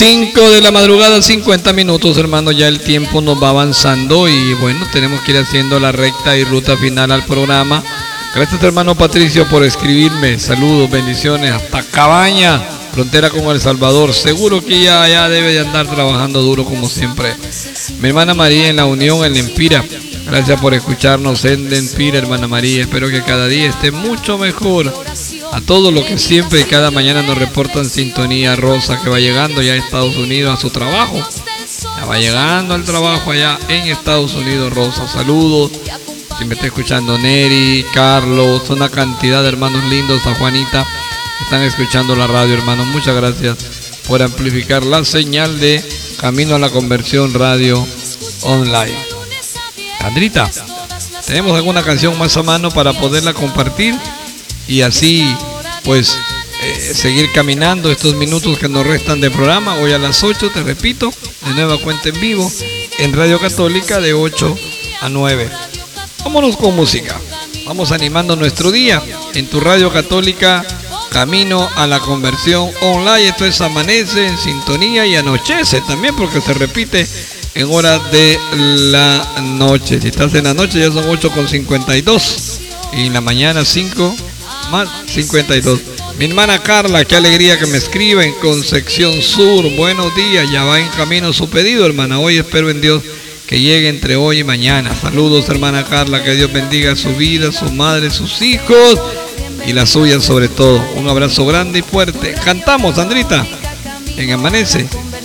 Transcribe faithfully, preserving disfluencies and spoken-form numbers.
cinco de la madrugada, cincuenta minutos, hermano. Ya el tiempo nos va avanzando y bueno, tenemos que ir haciendo la recta y ruta final al programa. Gracias, hermano Patricio, por escribirme. Saludos, bendiciones hasta Cabaña, frontera con El Salvador. Seguro que ya, ya debe de andar trabajando duro como siempre. Mi hermana María en La Unión, en Lempira. Gracias por escucharnos en Lempira, hermana María. Espero que cada día esté mucho mejor. A todos los que siempre y cada mañana nos reportan sintonía. Rosa, que va llegando ya a Estados Unidos a su trabajo. Ya va llegando al trabajo allá en Estados Unidos, Rosa. Saludos. Si me está escuchando Neri, Carlos, una cantidad de hermanos lindos, a Juanita, están escuchando la radio, hermanos. Muchas gracias por amplificar la señal de Camino a la Conversión Radio Online. Andrita, ¿tenemos alguna canción más a mano para poderla compartir? Y así, pues, eh, seguir caminando estos minutos que nos restan de programa. Hoy a las ocho, te repito, de nueva cuenta en vivo, en Radio Católica de ocho a nueve. Vámonos con música. Vamos animando nuestro día en tu Radio Católica, Camino a la Conversión Online. Esto es Amanece en Sintonía y Anochece también, porque se repite en horas de la noche. Si estás en la noche ya son ocho con cincuenta y dos y en la mañana cinco más cincuenta y dos. Mi hermana Carla, qué alegría que me escriba en Concepción Sur. Buenos días, ya va en camino su pedido, hermana. Hoy espero en Dios que llegue entre hoy y mañana. Saludos, hermana Carla, que Dios bendiga su vida, su madre, sus hijos y la suya sobre todo. Un abrazo grande y fuerte. Cantamos, Sandrita, en Amanece